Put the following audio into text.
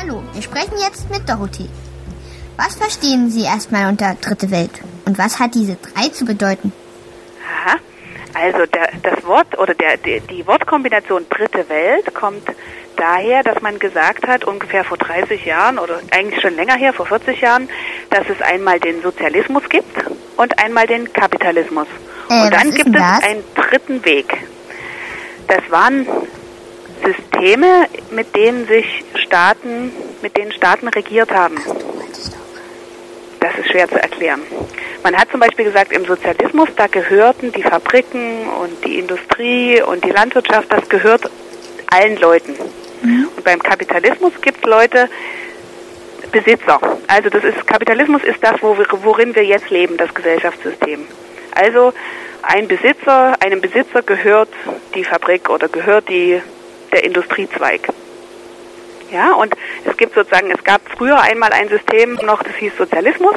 Hallo, wir sprechen jetzt mit Dorothee. Was verstehen Sie erstmal unter dritte Welt? Und was hat diese 3 zu bedeuten? Aha, also das Wort oder die Wortkombination dritte Welt kommt daher, dass man gesagt hat, ungefähr vor 30 Jahren oder eigentlich schon länger her, vor 40 Jahren, dass es einmal den Sozialismus gibt und einmal den Kapitalismus. Und dann gibt es einen dritten Weg. Das waren Systeme, mit denen Staaten regiert haben. Das ist schwer zu erklären. Man hat zum Beispiel gesagt, im Sozialismus, da gehörten die Fabriken und die Industrie und die Landwirtschaft, das gehört allen Leuten. Und beim Kapitalismus gibt es Leute, Besitzer. Also Kapitalismus ist das, worin wir jetzt leben, das Gesellschaftssystem. Also einem Besitzer gehört die Fabrik oder gehört der Industriezweig. Ja, und es gab früher einmal ein System noch, das hieß Sozialismus.